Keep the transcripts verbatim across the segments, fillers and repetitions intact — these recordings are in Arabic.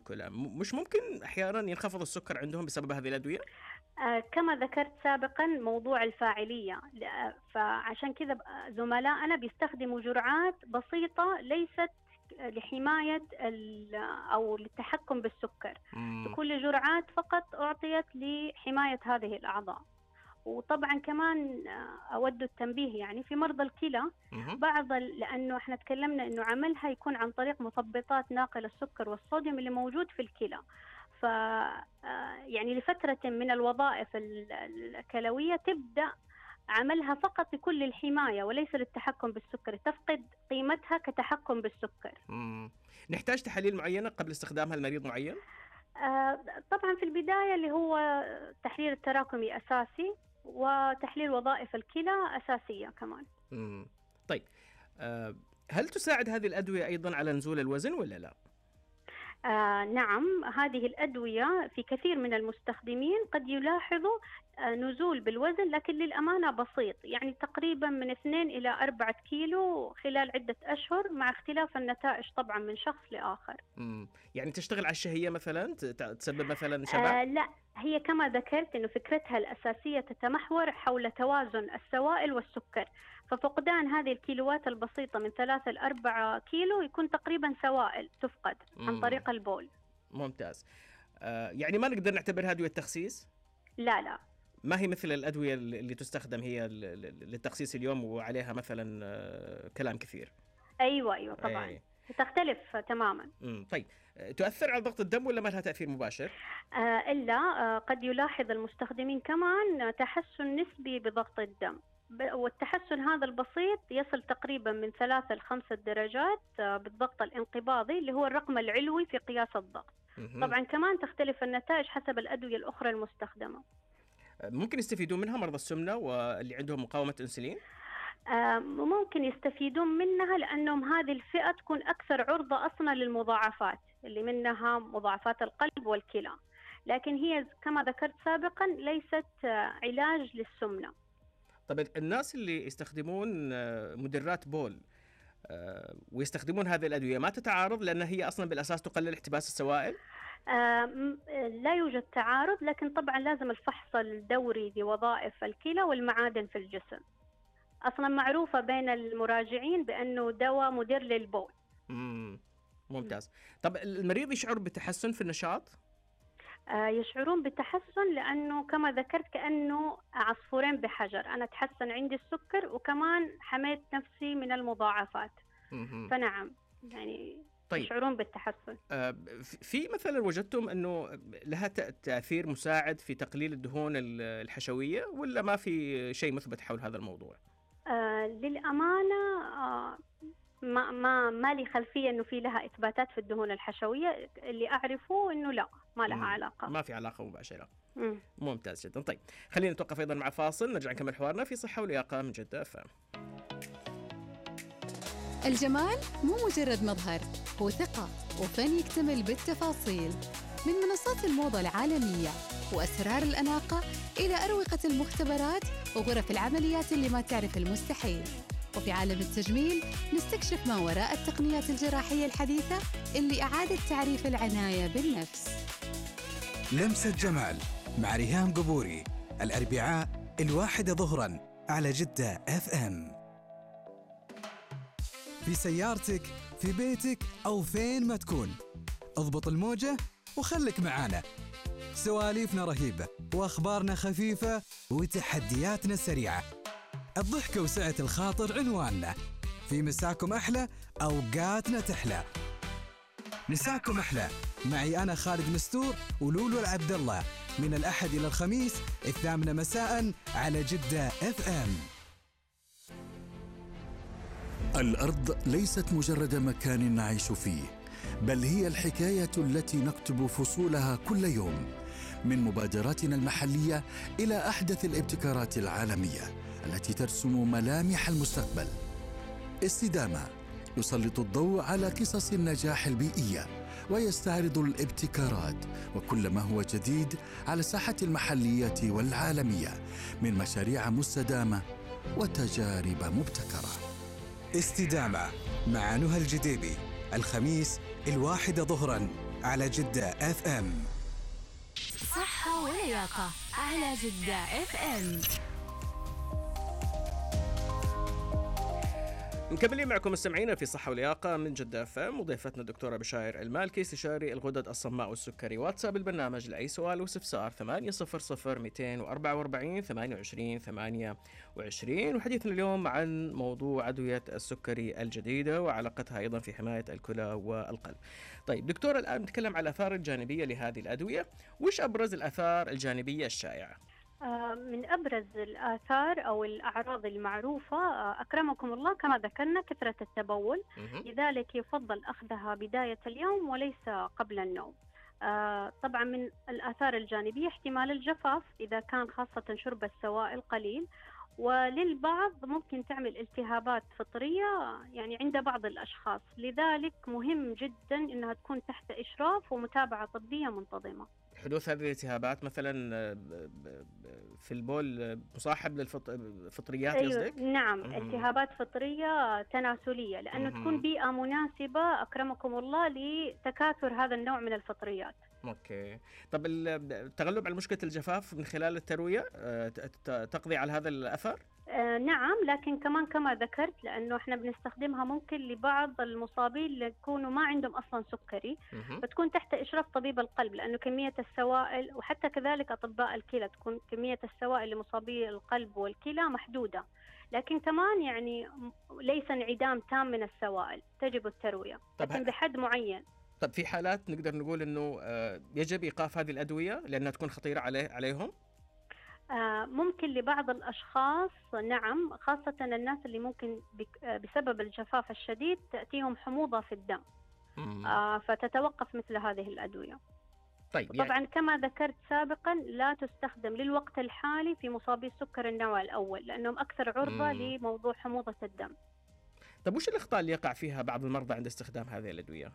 ناكلها، مش ممكن أحيانا ينخفض السكر عندهم بسبب هذه الأدوية؟ آه كما ذكرت سابقا موضوع الفاعلية، فعشان كذا زملائنا بيستخدموا جرعات بسيطة ليست لحماية أو للتحكم بالسكر. كل جرعات فقط أعطيت لحماية هذه الأعضاء. وطبعا كمان أود التنبيه يعني في مرضى الكلى بعض، لأنه احنا تكلمنا أنه عملها يكون عن طريق مثبطات ناقل السكر والصوديوم اللي موجود في الكلى، ف يعني لفترة من الوظائف الكلوية تبدأ عملها فقط لكل الحماية وليس للتحكم بالسكر، تفقد قيمتها كتحكم بالسكر. مم. نحتاج تحاليل معينة قبل استخدامها لمريض معين؟ آه طبعا في البداية اللي هو تحليل التراكمي أساسي، وتحليل وظائف الكلى أساسية كمان. مم. طيب آه هل تساعد هذه الأدوية أيضا على نزول الوزن ولا لا؟ آه نعم، هذه الأدوية في كثير من المستخدمين قد يلاحظوا آه نزول بالوزن، لكن للأمانة بسيط، يعني تقريبا من اثنين إلى أربعة كيلو خلال عدة أشهر، مع اختلاف النتائج طبعا من شخص لآخر. مم. يعني تشتغل على الشهية مثلا، تسبب مثلا شبع؟ آه لا، هي كما ذكرت أنه فكرتها الأساسية تتمحور حول توازن السوائل والسكر، ففقدان هذه الكيلوات البسيطة من ثلاثة إلى أربعة كيلو يكون تقريبا سوائل تفقد عن طريق البول. ممتاز. آه يعني ما نقدر نعتبرها أدوية تخسيس؟ لا لا، ما هي مثل الأدوية اللي تستخدم هي للتخسيس اليوم وعليها مثلا آه كلام كثير. أيوة أيوة طبعا. أي. تختلف تماما. مم. طيب تؤثر على ضغط الدم ولا ما لها تأثير مباشر؟ آه إلا آه قد يلاحظ المستخدمين كمان تحسن نسبي بضغط الدم، والتحسن هذا البسيط يصل تقريبا من ثلاثة لخمسة درجات بالضغط الانقباضي اللي هو الرقم العلوي في قياس الضغط. طبعا كمان تختلف النتائج حسب الأدوية الأخرى المستخدمة. ممكن يستفيدون منها مرضى السمنة واللي عندهم مقاومة أنسولين؟ ممكن يستفيدون منها لأنهم هذه الفئة تكون أكثر عرضة أصلا للمضاعفات اللي منها مضاعفات القلب والكلى، لكن هي كما ذكرت سابقا ليست علاج للسمنة. طيب الناس اللي يستخدمون مدرات بول ويستخدمون هذه الأدوية ما تتعارض لأن هي أصلا بالأساس تقلل احتباس السوائل؟ لا يوجد تعارض، لكن طبعا لازم الفحص الدوري لوظائف الكلى والمعادن في الجسم. أصلا معروفة بين المراجعين بأنه دواء مدر للبول. مم. ممتاز. طب المريض يشعر بتحسن في النشاط؟ آه يشعرون بتحسن لأنه كما ذكرت كأنه عصفورين بحجر، أنا تحسن عندي السكر وكمان حميت نفسي من المضاعفات. مم. فنعم يعني طيب. يشعرون بالتحسن. آه في مثلا وجدتم أنه لها تأثير مساعد في تقليل الدهون الحشوية ولا ما في شيء مثبت حول هذا الموضوع؟ آه للأمانة آه ما ما ما لي خلفية إنه في لها إثباتات في الدهون الحشوية، اللي أعرفه إنه لا ما لها مم. علاقة. ما في علاقة مباشرة. مم. ممتاز جدا. طيب خلينا نتوقف أيضا مع فاصل، نرجع نكمل حوارنا في صحة ولياقة من جدة أف أم. الجمال مو مجرد مظهر، هو ثقة وفن يكتمل بالتفاصيل، من منصات الموضة العالمية وأسرار الأناقة إلى أروقة المختبرات وغرف العمليات اللي ما تعرف المستحيل. وفي عالم التجميل نستكشف ما وراء التقنيات الجراحية الحديثة اللي أعادت تعريف العناية بالنفس. لمسة جمال مع ريهام قبوري، الأربعاء الواحدة ظهراً على جدة أف أم. في سيارتك، في بيتك أو فين ما تكون، اضبط الموجة وخلك معانا. سواليفنا رهيبة وأخبارنا خفيفة وتحدياتنا سريعة. الضحكة وسعة الخاطر عنواننا. في مساكم أحلى، أوقاتنا تحلى. مساكم أحلى معي أنا خالد مستور ولولو العبد الله، من الأحد إلى الخميس الثامنة مساء على جدة أف أم. الأرض ليست مجرد مكان نعيش فيه، بل هي الحكاية التي نكتب فصولها كل يوم، من مبادراتنا المحلية إلى أحدث الابتكارات العالمية التي ترسم ملامح المستقبل. استدامة يسلط الضوء على قصص النجاح البيئية ويستعرض الابتكارات وكل ما هو جديد على الساحة المحلية والعالمية من مشاريع مستدامة وتجارب مبتكرة. استدامة مع نهى الجديبي، الخميس الواحدة ظهراً على جدة اف ام. صحة ولياقة على جدة اف ام. مكملين معكم مستمعينا في صحة ولياقة من جدة اف ام، وضيفتنا الدكتورة بشاير المالكي، استشاري الغدد الصماء والسكري. واتساب البرنامج لأي سؤال واستفسار ثمانية صفر صفر مئتين وأربعة وأربعين ثمانية وعشرين ثمانية وعشرين. وحديثنا اليوم عن موضوع أدوية السكري الجديدة وعلاقتها أيضا في حماية الكلى والقلب. طيب دكتورة، الآن نتكلم على الآثار الجانبية لهذه الأدوية. وش أبرز الآثار الجانبية الشائعة؟ من أبرز الآثار أو الأعراض المعروفة أكرمكم الله كما ذكرنا كثرة التبول، لذلك يفضل أخذها بداية اليوم وليس قبل النوم. طبعا من الآثار الجانبية احتمال الجفاف إذا كان خاصة شرب السوائل قليل، وللبعض ممكن تعمل التهابات فطرية يعني عند بعض الأشخاص، لذلك مهم جدا أنها تكون تحت إشراف ومتابعة طبية منتظمة. حدوث هذه الالتهابات مثلا في البول مصاحب للفطريات قصدك؟ أيوة نعم، التهابات فطرية تناسلية، لأنه مم. تكون بيئة مناسبة أكرمكم الله لتكاثر هذا النوع من الفطريات. اوكي. طب التغلب على مشكلة الجفاف من خلال التروية تقضي على هذا الأثر؟ آه نعم، لكن كمان كما ذكرت لأنه احنا بنستخدمها ممكن لبعض المصابين اللي يكونوا ما عندهم أصلا سكري، مه. فتكون تحت إشراف طبيب القلب، لأنه كمية السوائل وحتى كذلك أطباء الكلى تكون كمية السوائل لمصابي القلب والكلى محدودة، لكن كمان يعني ليس انعدام تام من السوائل، تجب التروية لكن بحد معين. طب في حالات نقدر نقول إنه يجب إيقاف هذه الأدوية لأنها تكون خطيرة عليه عليهم؟ آه ممكن لبعض الأشخاص نعم، خاصة الناس اللي ممكن بسبب الجفاف الشديد تأتيهم حموضة في الدم، آه فتتوقف مثل هذه الأدوية. طيب طبعا يعني كما ذكرت سابقا لا تستخدم للوقت الحالي في مصابي السكر النوع الأول لأنهم أكثر عرضة مم. لموضوع حموضة الدم. طب وش الأخطاء اللي يقع فيها بعض المرضى عند استخدام هذه الأدوية؟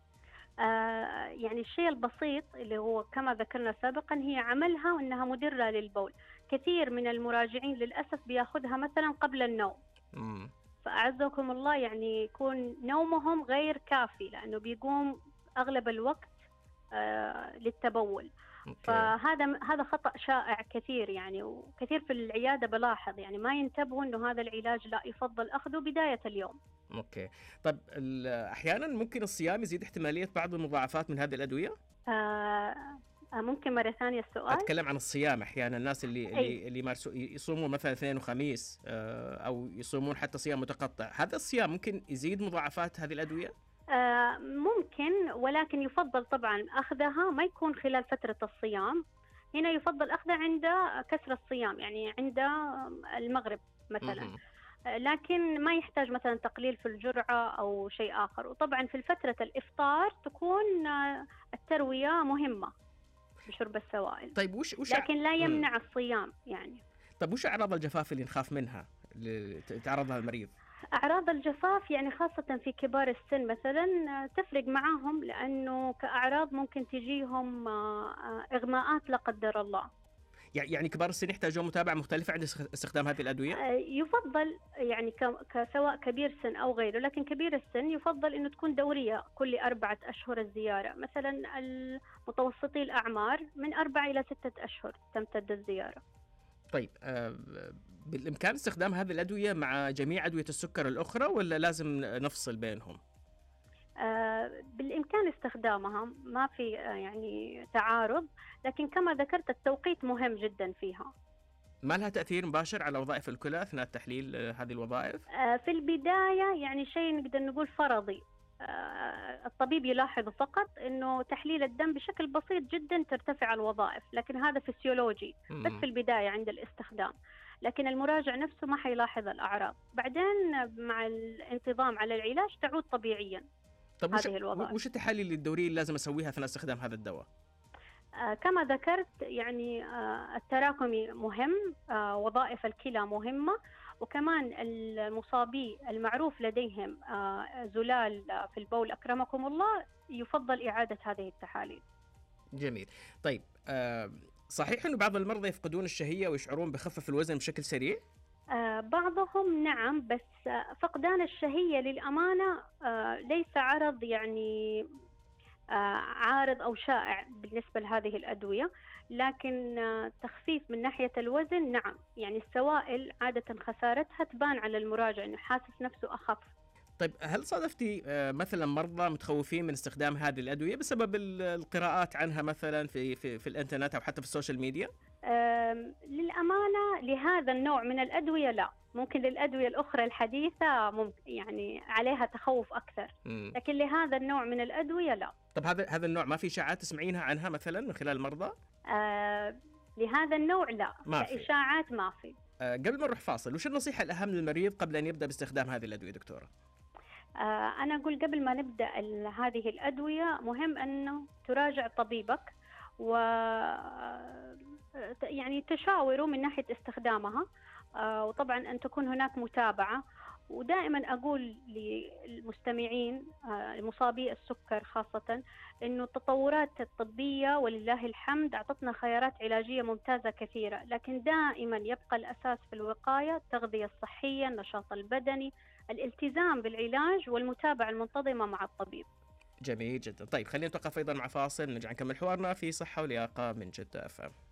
آه يعني الشيء البسيط اللي هو كما ذكرنا سابقا هي عملها وأنها مضرة للبول. كثير من المراجعين للأسف بياخذها مثلا قبل النوم، مم. فأعزكم الله يعني يكون نومهم غير كافي لأنه بيقوم أغلب الوقت آه للتبول. أوكي. فهذا هذا خطأ شائع كثير يعني، وكثير في العيادة بلاحظ يعني ما ينتبهوا إنه هذا العلاج لا يفضل أخذه بداية اليوم. اوكي. طب احيانا ممكن الصيام يزيد احتماليه بعض المضاعفات من هذه الادويه؟ آه ممكن مره ثانيه السؤال؟ اتكلم عن الصيام. احيانا الناس اللي أي. اللي اللي يمارسوا يصوموا مثلا اثنين وخميس آه او يصومون حتى صيام متقطع، هذا الصيام ممكن يزيد مضاعفات هذه الادويه؟ آه ممكن، ولكن يفضل طبعا اخذها ما يكون خلال فتره الصيام. هنا يفضل اخذها عند كسر الصيام يعني عند المغرب مثلا. م-م. لكن ما يحتاج مثلا تقليل في الجرعة أو شيء آخر. وطبعا في فترة الإفطار تكون التروية مهمة بشرب السوائل. طيب وش, وش لكن لا يمنع م. الصيام يعني. طيب وش أعراض الجفاف اللي نخاف منها اللي تعرض لها المريض؟ أعراض الجفاف يعني خاصة في كبار السن مثلا تفرق معهم، لأنه كأعراض ممكن تجيهم إغماءات لا قدر الله. يعني كبار السن يحتاجون متابعة مختلفة عند استخدام هذه الأدوية؟ يفضل يعني سواء كبير سن أو غيره، لكن كبير السن يفضل إنه تكون دورية كل أربعة أشهر الزيارة. مثلا المتوسطي الأعمار من أربعة إلى ستة أشهر تمتد الزيارة. طيب بالإمكان استخدام هذه الأدوية مع جميع أدوية السكر الأخرى ولا لازم نفصل بينهم؟ بالإمكان استخدامها، ما في يعني تعارض، لكن كما ذكرت التوقيت مهم جدا فيها. ما لها تأثير مباشر على وظائف الكلى أثناء تحليل هذه الوظائف؟ في البداية يعني شيء نقدر نقول فرضي، الطبيب يلاحظ فقط أنه تحليل الدم بشكل بسيط جدا ترتفع الوظائف، لكن هذا فسيولوجي بس في البداية عند الاستخدام، لكن المراجع نفسه ما حيلاحظ الأعراض. بعدين مع الانتظام على العلاج تعود طبيعيا. طب وش, وش التحاليل الدورية اللي لازم أسويها أثناء استخدام هذا الدواء؟ آه كما ذكرت يعني آه التراكمي مهم، آه وظائف الكلى مهمة، وكمان المصابي المعروف لديهم آه زلال في البول أكرمكم الله يفضل إعادة هذه التحاليل. جميل. طيب آه صحيح أنه بعض المرضى يفقدون الشهية ويشعرون بخفف الوزن بشكل سريع؟ آه بعضهم نعم، بس آه فقدان الشهية للأمانة آه ليس عرض يعني عارض أو شائع بالنسبة لهذه الأدوية. لكن تخفيف من ناحية الوزن نعم، يعني السوائل عادة خسارتها تبان على المراجع إنه حاسس نفسه أخف. طيب هل صادفتي مثلا مرضى متخوفين من استخدام هذه الأدوية بسبب القراءات عنها مثلا في في في الإنترنت أو حتى في السوشيال ميديا؟ للأمانة لهذا النوع من الأدوية لا، ممكن للأدوية الأخرى الحديثة ممكن يعني عليها تخوف أكثر، م. لكن لهذا النوع من الأدوية لا. طب هذا هذا النوع ما في إشاعات تسمعينها عنها مثلا من خلال المرضى؟ آه لهذا النوع لا، ما في إشاعات ما في. آه قبل ما نروح فاصل، وش النصيحة الأهم للمريض قبل أن يبدأ باستخدام هذه الأدوية دكتورة؟ آه أنا أقول قبل ما نبدأ هذه الأدوية مهم أنه تراجع طبيبك و يعني تشاوروا من ناحية استخدامها، آه وطبعا أن تكون هناك متابعة. ودائما أقول للمستمعين آه المصابي السكر خاصة أنه التطورات الطبية ولله الحمد أعطتنا خيارات علاجية ممتازة كثيرة، لكن دائما يبقى الأساس في الوقاية، التغذية الصحية، النشاط البدني، الالتزام بالعلاج والمتابعة المنتظمة مع الطبيب. جميل جدا. طيب خلينا نتوقف أيضا مع فاصل، نرجع نكمل حوارنا في صحة ولياقة من جدة أف أم.